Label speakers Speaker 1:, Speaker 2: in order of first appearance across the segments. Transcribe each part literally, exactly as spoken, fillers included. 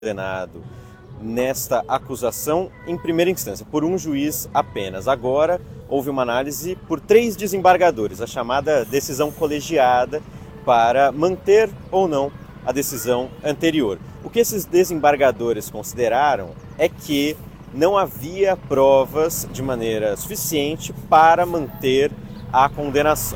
Speaker 1: condenado nesta acusação em primeira instância, por um juiz apenas. Agora, houve uma análise por três desembargadores, a chamada decisão colegiada, para manter ou não a decisão anterior. O que esses desembargadores consideraram é que não havia provas de maneira suficiente para manter a condenação.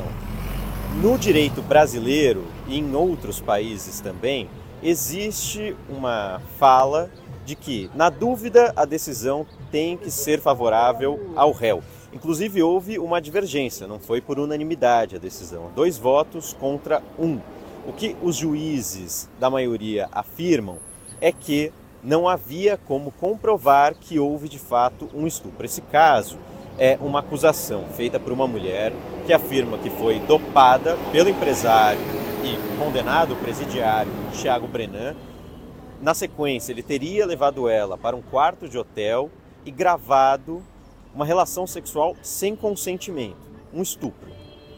Speaker 1: No direito brasileiro e em outros países também, existe uma fala de que, na dúvida, a decisão tem que ser favorável ao réu. Inclusive, houve uma divergência, não foi por unanimidade a decisão. Dois votos contra um. O que os juízes da maioria afirmam é que não havia como comprovar que houve de fato um estupro. Esse caso é uma acusação feita por uma mulher que afirma que foi dopada pelo empresário e condenado presidiário Thiago Brenan. Na sequência, ele teria levado ela para um quarto de hotel e gravado uma relação sexual sem consentimento, um estupro.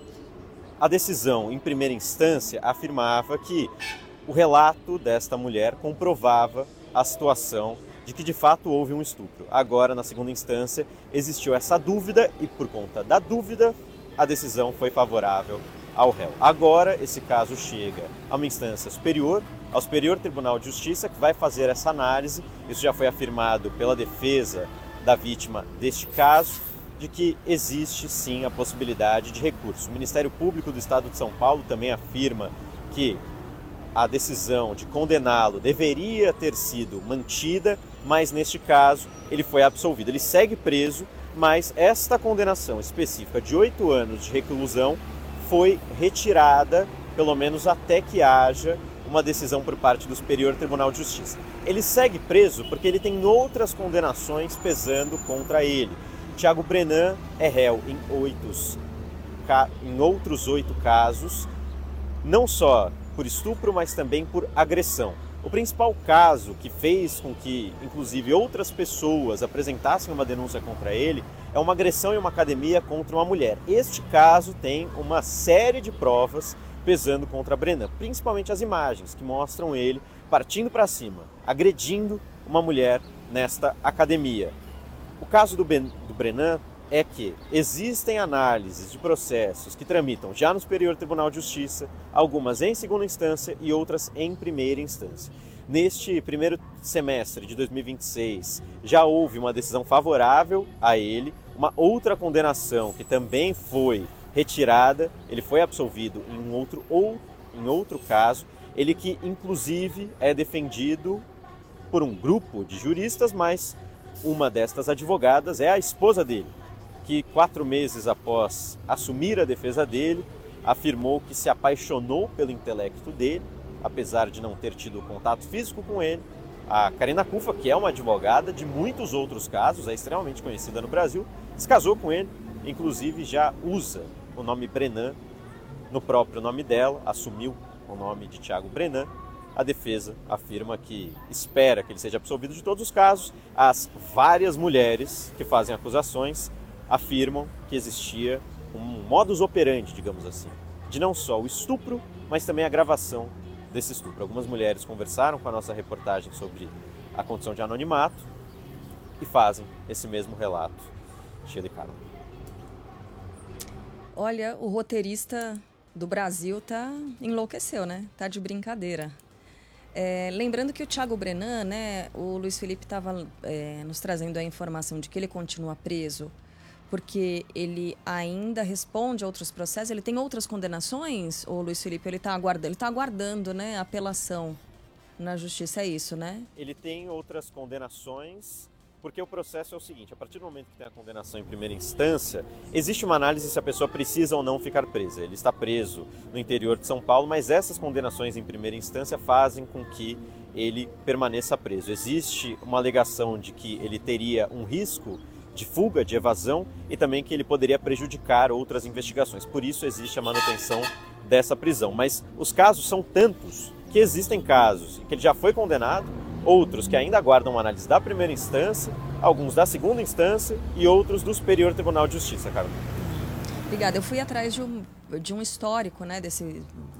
Speaker 1: A decisão, em primeira instância, afirmava que o relato desta mulher comprovava a situação de que de fato houve um estupro. Agora, na segunda instância, existiu essa dúvida e, por conta da dúvida, a decisão foi favorável ao réu. Agora, esse caso chega a uma instância superior, ao Superior Tribunal de Justiça, que vai fazer essa análise. Isso já foi afirmado pela defesa da vítima deste caso, de que existe sim a possibilidade de recurso. O Ministério Público do Estado de São Paulo também afirma que a decisão de condená-lo deveria ter sido mantida, mas neste caso ele foi absolvido. Ele segue preso, mas esta condenação específica de oito anos de reclusão foi retirada, pelo menos até que haja uma decisão por parte do Superior Tribunal de Justiça. Ele segue preso porque ele tem outras condenações pesando contra ele. Thiago Brenan é réu em, oitos, em outros oito casos, não só por estupro, mas também por agressão. O principal caso que fez com que, inclusive, outras pessoas apresentassem uma denúncia contra ele é uma agressão em uma academia contra uma mulher. Este caso tem uma série de provas pesando contra Brenan, principalmente as imagens que mostram ele partindo para cima, agredindo uma mulher nesta academia. O caso do, ben, do Brenan é que existem análises de processos que tramitam já no Superior Tribunal de Justiça, algumas em segunda instância e outras em primeira instância. Neste primeiro semestre de dois mil e vinte e seis, já houve uma decisão favorável a ele, uma outra condenação que também foi retirada, ele foi absolvido em um outro ou em outro caso, ele que inclusive é defendido por um grupo de juristas, mas uma destas advogadas é a esposa dele, que quatro meses após assumir a defesa dele, afirmou que se apaixonou pelo intelecto dele, apesar de não ter tido contato físico com ele. A Karina Cufa, que é uma advogada de muitos outros casos, é extremamente conhecida no Brasil, se casou com ele, inclusive já usa o nome Brenan no próprio nome dela, assumiu o nome de Thiago Brenan. A defesa afirma que espera que ele seja absolvido de todos os casos. As várias mulheres que fazem acusações afirmam que existia um modus operandi, digamos assim, de não só o estupro, mas também a gravação desse estupro. Algumas mulheres conversaram com a nossa reportagem sobre a condição de anonimato e fazem esse mesmo relato. Shirley Carla.
Speaker 2: Olha, o roteirista do Brasil tá enlouqueceu, né? Tá de brincadeira. É, lembrando que o Thiago Brenan, né, o Luiz Felipe estava é, nos trazendo a informação de que ele continua preso porque ele ainda responde a outros processos. Ele tem outras condenações, o Luiz Felipe? Ele está aguardando, ele tá aguardando, né, a apelação na justiça, é isso, né?
Speaker 1: Ele tem outras condenações, porque o processo é o seguinte: a partir do momento que tem a condenação em primeira instância, existe uma análise se a pessoa precisa ou não ficar presa. Ele está preso no interior de São Paulo, mas essas condenações em primeira instância fazem com que ele permaneça preso. Existe uma alegação de que ele teria um risco de fuga, de evasão, e também que ele poderia prejudicar outras investigações. Por isso existe a manutenção dessa prisão. Mas os casos são tantos que existem casos em que ele já foi condenado, outros que ainda aguardam uma análise da primeira instância, alguns da segunda instância e outros do Superior Tribunal de Justiça, Carol.
Speaker 2: Obrigada. Eu fui atrás de um, de um histórico, né, desse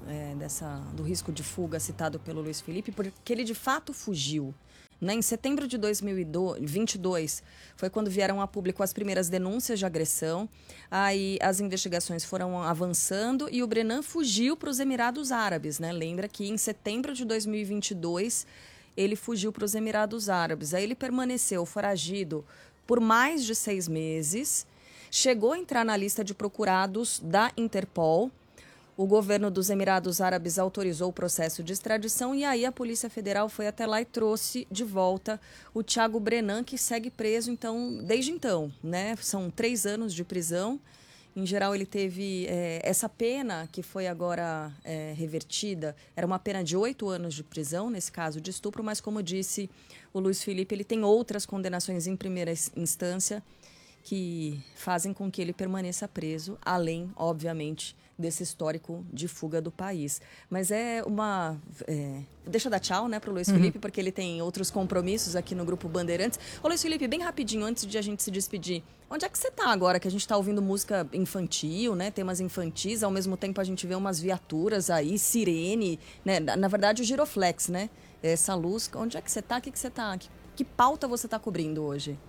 Speaker 2: é, dessa, do risco de fuga citado pelo Luiz Felipe, porque ele de fato fugiu. Né? Em setembro de dois mil e vinte e dois, foi quando vieram a público as primeiras denúncias de agressão. Aí as investigações foram avançando e o Brenan fugiu para os Emirados Árabes. Né? Lembra que em setembro de dois mil e vinte e dois, ele fugiu para os Emirados Árabes. Aí ele permaneceu foragido por mais de seis meses, chegou a entrar na lista de procurados da Interpol. O governo dos Emirados Árabes autorizou o processo de extradição e aí a Polícia Federal foi até lá e trouxe de volta o Thiago Brenan, que segue preso então, desde então. Né? São três anos de prisão. Em geral, ele teve é, essa pena que foi agora é, revertida. Era uma pena de oito anos de prisão, nesse caso de estupro, mas como disse o Luiz Felipe, ele tem outras condenações em primeira instância que fazem com que ele permaneça preso, além, obviamente, desse histórico de fuga do país. Mas é uma... É... Deixa eu dar tchau, né, para o Luiz uhum. Felipe, porque ele tem outros compromissos aqui no Grupo Bandeirantes. Ô, Luiz Felipe, bem rapidinho, antes de a gente se despedir, onde é que você está agora, que a gente está ouvindo música infantil, né, temas infantis, ao mesmo tempo a gente vê umas viaturas aí, sirene, né, na verdade o giroflex, né, essa luz. Onde é que você está? O que, que você está? Que, que pauta você está cobrindo hoje?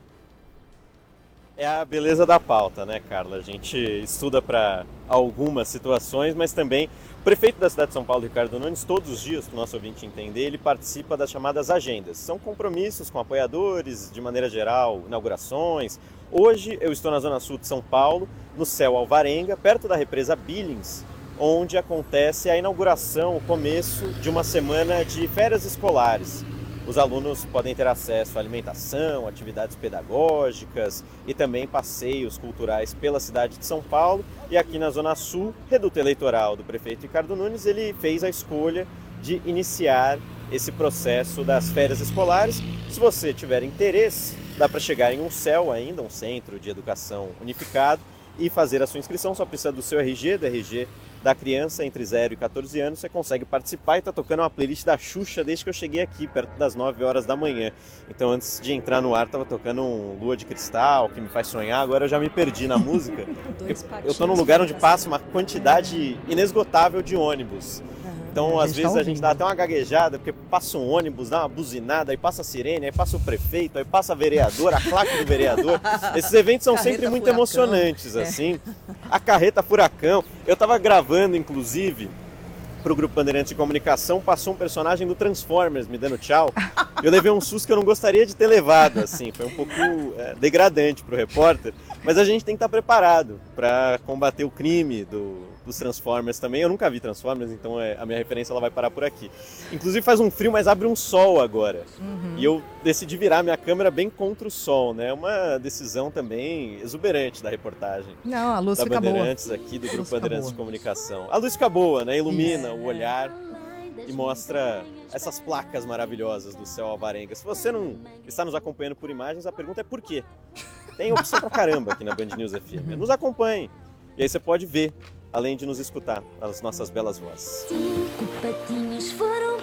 Speaker 1: É a beleza da pauta, né, Carla? A gente estuda para algumas situações, mas também o prefeito da cidade de São Paulo, Ricardo Nunes, todos os dias, para o nosso ouvinte entender, ele participa das chamadas agendas. São compromissos com apoiadores, de maneira geral, inaugurações. Hoje eu estou na zona sul de São Paulo, no Céu Alvarenga, perto da represa Billings, onde acontece a inauguração, o começo de uma semana de férias escolares. Os alunos podem ter acesso à alimentação, atividades pedagógicas e também passeios culturais pela cidade de São Paulo. E aqui na Zona Sul, reduto eleitoral do prefeito Ricardo Nunes, ele fez a escolha de iniciar esse processo das férias escolares. Se você tiver interesse, dá para chegar em um C E L ainda, um Centro de Educação Unificado, e fazer a sua inscrição. Só precisa do seu R G, do R G da criança entre zero e quatorze anos, você consegue participar e tá tocando uma playlist da Xuxa desde que eu cheguei aqui, perto das nove horas da manhã. Então antes de entrar no ar, tava tocando um Lua de Cristal, que me faz sonhar, agora eu já me perdi na música. eu, eu tô num lugar onde passa uma quantidade inesgotável de ônibus. Então, às vezes, a gente dá até uma gaguejada, porque passa um ônibus, dá uma buzinada, aí passa a sirene, aí passa o prefeito, aí passa a vereadora, a claque do vereador. Esses eventos são carreta sempre muito furacão. emocionantes, assim. É. A carreta furacão. Eu tava gravando, inclusive, pro Grupo Bandeirantes de Comunicação, passou um personagem do Transformers me dando tchau. Eu levei um susto que eu não gostaria de ter levado, assim. Foi um pouco é, degradante pro repórter. Mas a gente tem que estar preparado para combater o crime do, dos Transformers também. Eu nunca vi Transformers, então é, a minha referência ela vai parar por aqui. Inclusive faz um frio, mas abre um sol agora. Uhum. E eu decidi virar minha câmera bem contra o sol, né? Uma decisão também exuberante da reportagem.
Speaker 3: Não, a luz
Speaker 1: da
Speaker 3: fica
Speaker 1: Bandeirantes
Speaker 3: boa.
Speaker 1: aqui, do Grupo Bandeirantes de Comunicação. A luz fica boa, né? Ilumina o olhar e mostra essas placas maravilhosas do Céu Alvarenga. Se você não está nos acompanhando por imagens, a pergunta é por quê? Tem opção pra caramba aqui na Band News F M. Nos acompanhe. E aí você pode ver, além de nos escutar, as nossas belas vozes.
Speaker 4: Cinco patinhos foram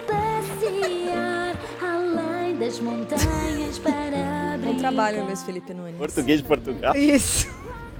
Speaker 4: passear além das montanhas para brincar.
Speaker 2: Bom trabalho, Luiz Felipe Nunes.
Speaker 1: Português de Portugal.
Speaker 3: Isso.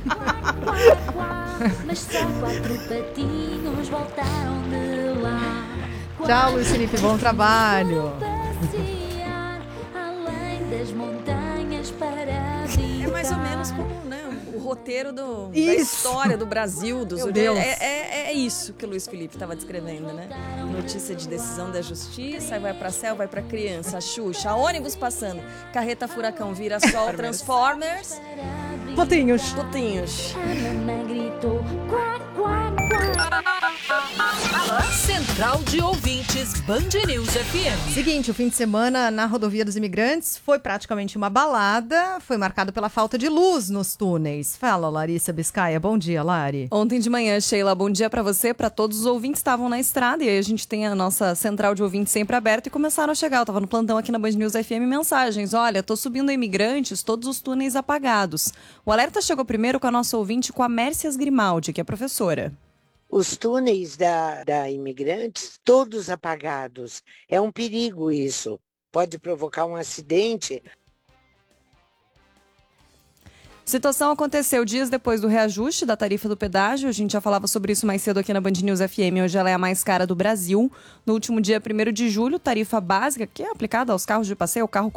Speaker 4: Mas só quatro patinhos voltaram de lá.
Speaker 3: Tchau, Luiz Felipe. Bom trabalho.
Speaker 4: Passear além das montanhas para brincar.
Speaker 2: É mais ou menos como, né, o roteiro do, da
Speaker 3: Isso.
Speaker 2: história do Brasil, dos
Speaker 3: Meu Deus.
Speaker 2: É, é, é isso que o Luiz Felipe estava descrevendo, né? Notícia de decisão da justiça, aí vai pra céu, vai pra criança, a Xuxa, ônibus passando, carreta furacão, vira sol, Transformers,
Speaker 3: Potinhos.
Speaker 2: putinhos.
Speaker 4: A mamãe gritou quá, quá, quá.
Speaker 5: Central de Ouvintes Band News F M.
Speaker 3: Seguinte, o fim de semana na Rodovia dos Imigrantes foi praticamente uma balada, foi marcado pela falta de luz nos túneis. Fala, Larissa Biscaia. Bom dia, Lari.
Speaker 2: Ontem de manhã, Sheila, bom dia pra você, pra todos os ouvintes que estavam na estrada, e aí a gente tem a nossa central de ouvintes sempre aberta e começaram a chegar. Eu tava no plantão aqui na Band News F M, mensagens, olha, tô subindo a Imigrantes, todos os túneis apagados. O alerta chegou primeiro com a nossa ouvinte, com a Mércias Grimaldi, que é professora.
Speaker 6: Os túneis da, da Imigrantes, todos apagados. É um perigo isso. Pode provocar um acidente.
Speaker 7: Situação aconteceu dias depois do reajuste da tarifa do pedágio. A gente já falava sobre isso mais cedo aqui na Band News F M. Hoje ela é a mais cara do Brasil. No último dia primeiro de julho, tarifa básica, que é aplicada aos carros de passeio, o carro